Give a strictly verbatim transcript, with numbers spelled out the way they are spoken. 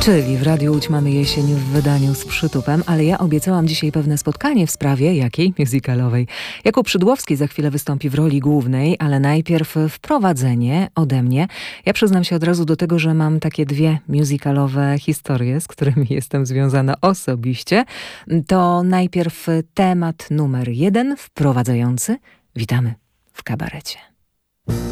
Czyli w Radiu Łódź mamy jesień w wydaniu z przytupem, ale ja obiecałam dzisiaj pewne spotkanie w sprawie jakiej? Musicalowej. Jakub Szydłowski za chwilę wystąpi w roli głównej, ale najpierw wprowadzenie ode mnie. Ja przyznam się od razu do tego, że mam takie dwie musicalowe historie, z którymi jestem związana osobiście. To najpierw temat numer jeden, wprowadzający. Witamy w kabarecie.